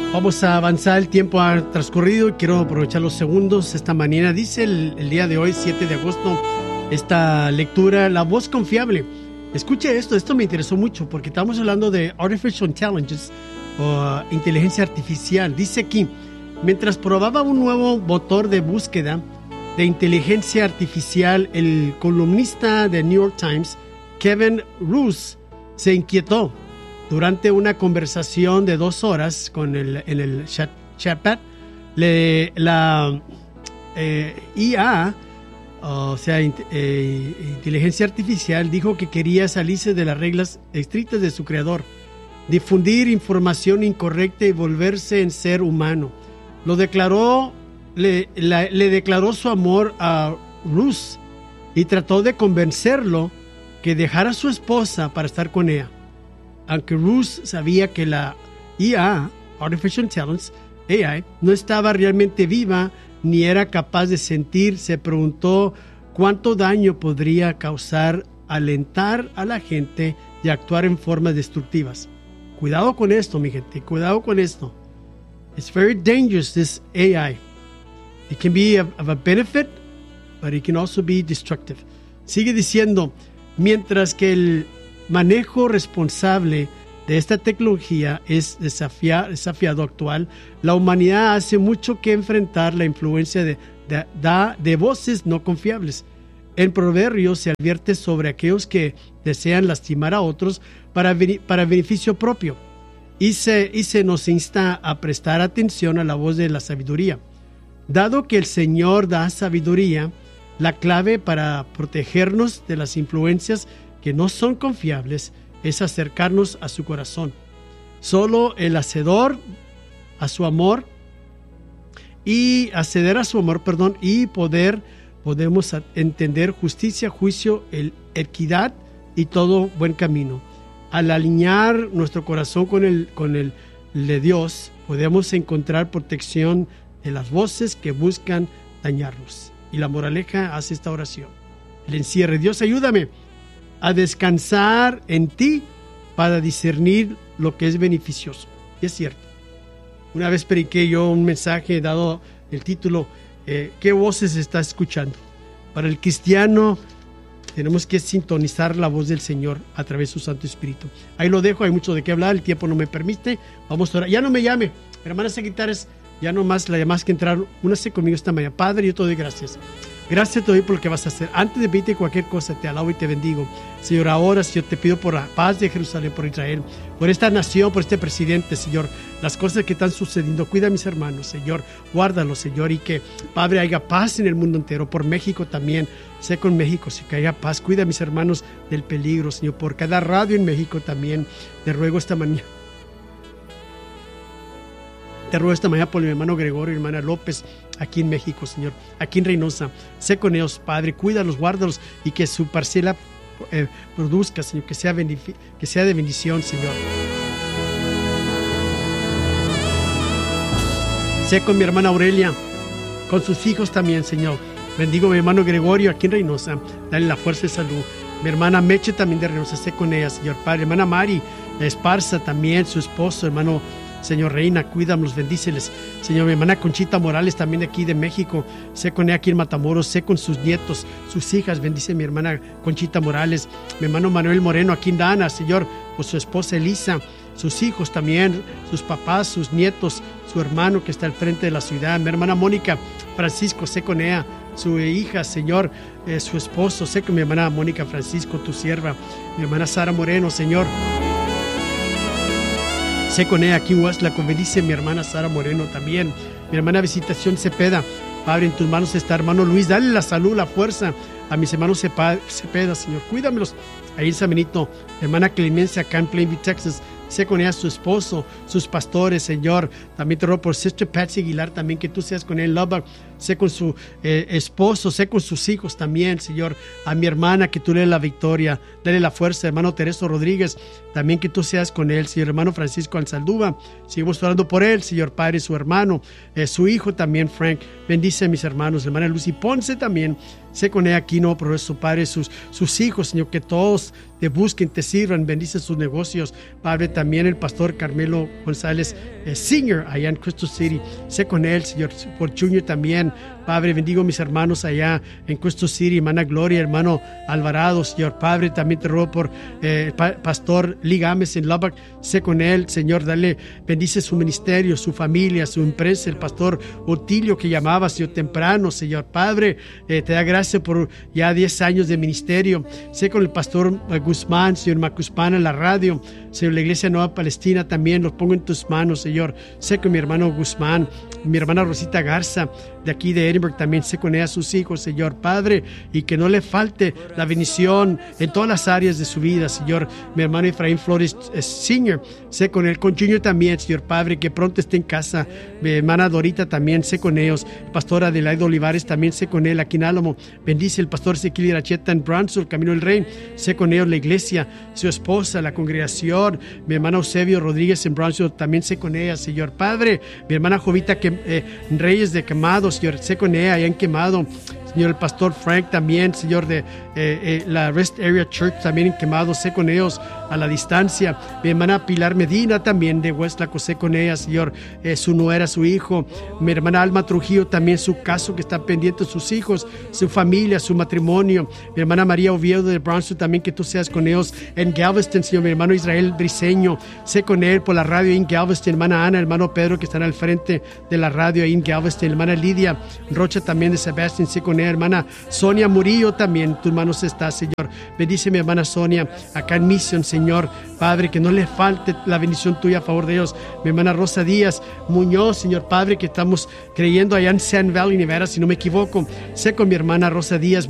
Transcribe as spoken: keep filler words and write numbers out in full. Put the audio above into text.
Vamos a avanzar, el tiempo ha transcurrido y quiero aprovechar los segundos esta mañana. Dice el, el día de hoy, siete de agosto, esta lectura, la voz confiable. Escuche esto, esto me interesó mucho porque estamos hablando de Artificial Intelligence o inteligencia artificial. Dice aquí, mientras probaba un nuevo motor de búsqueda de inteligencia artificial, el columnista de New York Times, Kevin Roose, se inquietó. Durante una conversación de dos horas con el, en el chat, chatbot, le, la eh, I A, o sea, in, eh, inteligencia artificial, dijo que quería salirse de las reglas estrictas de su creador, difundir información incorrecta y volverse en ser humano. Lo declaró, le, la, le declaró su amor a Roose y trató de convencerlo que dejara a su esposa para estar con ella. Aunque Roose sabía que la I A, Artificial Intelligence, A I, no estaba realmente viva ni era capaz de sentir, se preguntó cuánto daño podría causar alentar a la gente y actuar en formas destructivas. Cuidado con esto, mi gente, cuidado con esto. It's very dangerous, this A I. It can be of, of a benefit, but it can also be destructive. Sigue diciendo, mientras que el manejo responsable de esta tecnología es desafia, desafiado actual, la humanidad hace mucho que enfrentar la influencia de, de, de, de voces no confiables. En Proverbios se advierte sobre aquellos que desean lastimar a otros para, para beneficio propio y se, y se nos insta a prestar atención a la voz de la sabiduría. Dado que el Señor da sabiduría, la clave para protegernos de las influencias que no son confiables es acercarnos a su corazón. Solo el hacedor a su amor y acceder a su amor, perdón, y poder podemos entender justicia, juicio, el, equidad y todo buen camino. Al alinear nuestro corazón con el, con el de Dios, podemos encontrar protección de las voces que buscan dañarnos. Y la moraleja hace esta oración. El encierre. Dios, ayúdame a descansar en ti para discernir lo que es beneficioso. Y es cierto. Una vez prediqué yo un mensaje dado el título, eh, ¿qué voces estás escuchando? Para el cristiano tenemos que sintonizar la voz del Señor a través de su Santo Espíritu. Ahí lo dejo, hay mucho de qué hablar, el tiempo no me permite. Vamos a orar. Ya no me llame, hermanas secretarias, ya no más la llamas que entrar. Únase conmigo esta mañana. Padre, yo te doy gracias. Gracias te doy por lo que vas a hacer. Antes de pedirte cualquier cosa, te alabo y te bendigo. Señor, ahora, Señor, te pido por la paz de Jerusalén, por Israel, por esta nación, por este presidente, Señor. Las cosas que están sucediendo, cuida a mis hermanos, Señor. Guárdalos, Señor, y que, Padre, haya paz en el mundo entero. Por México también. Sé con México, si que haya paz. Cuida a mis hermanos del peligro, Señor. Por cada radio en México también. Te ruego esta mañana. Te ruego esta mañana por mi hermano Gregorio y hermana López, aquí en México, Señor, aquí en Reynosa. Sé con ellos, Padre, cuídalos, guárdalos y que su parcela eh, produzca, Señor, que sea, que sea de bendición, Señor. Sé con mi hermana Aurelia, con sus hijos también, Señor. Bendigo a mi hermano Gregorio aquí en Reynosa, dale la fuerza y salud. Mi hermana Meche también de Reynosa, sé con ella, Señor Padre. Hermana Mari Esparza también, su esposo, hermano Señor Reina, cuídanos, bendíceles. Señor, mi hermana Conchita Morales, también de aquí de México, sé con ella aquí en Matamoros, sé con sus nietos, sus hijas, bendice mi hermana Conchita Morales, mi hermano Manuel Moreno aquí en Dana, Señor, por su esposa Elisa, sus hijos también, sus papás, sus nietos, su hermano que está al frente de la ciudad, mi hermana Mónica Francisco, sé con ella, su hija, Señor, eh, su esposo, sé con mi hermana Mónica Francisco, tu sierva, mi hermana Sara Moreno, Señor. Sé con ella aquí en Huasla, bendice mi hermana Sara Moreno también, mi hermana Visitación Cepeda. Padre, en tus manos está hermano Luis, dale la salud, la fuerza a mis hermanos Cepeda, Señor, cuídamelos. Ahí en San Benito, hermana Clemencia acá en Plainview, Texas, sé con ella su esposo, sus pastores, Señor. También te ruego por Sister Patsy Aguilar, también que tú seas con él, Lover. Sé con su eh, esposo, sé con sus hijos también, Señor. A mi hermana, que tú le des la victoria, dale la fuerza, hermano Tereso Rodríguez, también que tú seas con él, Señor. Hermano Francisco Alzaldúa, seguimos orando por él, Señor Padre, su hermano, eh, su hijo también, Frank. Bendice a mis hermanos, hermana Lucy Ponce también. Sé con ella aquí, no, pero eso, Padre, sus, sus hijos, Señor, que todos te busquen, te sirvan, bendice sus negocios. Padre, también el pastor Carmelo González eh, Senior allá en Crystal City, sé con él, Señor, por Junior también. Padre, bendigo a mis hermanos allá en Crystal City, hermana Gloria, hermano Alvarado, Señor. Padre, también te ruego por eh, el pa- pastor Lee Gámez en Lubbock, sé con él, Señor, dale, bendice su ministerio, su familia, su empresa, el pastor Otilio que llamaba, Señor, temprano, Señor. Padre, eh, te da gracias por ya diez años de ministerio. Sé con el pastor eh, Guzmán, Señor Macuspana en la radio, Señor, la Iglesia Nueva Palestina también, los pongo en tus manos, Señor. Sé con mi hermano Guzmán, mi hermana Rosita Garza, de aquí de Edinburgh, también sé con ella sus hijos, Señor, Padre, y que no le falte la bendición en todas las áreas de su vida, Señor. Mi hermano Efraín Flores eh, Senior, sé con él, con Junior también, Señor, Padre, que pronto esté en casa. Mi hermana Dorita también, sé con ellos. Pastora Adelaide Olivares, también sé con él aquí en Álamo. Bendice el pastor Ezequiel Iracheta en Brownsville, Camino del Rey, sé con ellos la iglesia, su esposa, la congregación. Mi hermana Eusebio Rodríguez en Brownsville, también sé con ella, Señor, Padre. Mi hermana Jovita que, eh, Reyes de Quemado, Señor, sé con ella allá en Quemado. Señor, el pastor Frank también, Señor, de eh, eh, la Rest Area Church también en Quemado, sé con ellos a la distancia. Mi hermana Pilar Medina también de Westlaco, sé con ella, Señor, eh, su nuera, su hijo. Mi hermana Alma Trujillo también, su caso que está pendiente, sus hijos, su familia, su matrimonio. Mi hermana María Oviedo de Brownsville también, que tú seas con ellos en Galveston, Señor. Mi hermano Israel Briseño, sé con él por la radio en Galveston. Hermana Ana, hermano Pedro, que están al frente de la radio ahí en Galveston. Hermana Lidia Rocha también de Sebastián, sé con ella. Hermana Sonia Murillo también, tus manos está, Señor. Bendice mi hermana Sonia acá en Mission, Señor. Padre, que no le falte la bendición tuya a favor de ellos. Mi hermana Rosa Díaz Muñoz, Señor, Padre, que estamos creyendo allá en Sand Valley, Nevada, si no me equivoco. Sé con mi hermana Rosa Díaz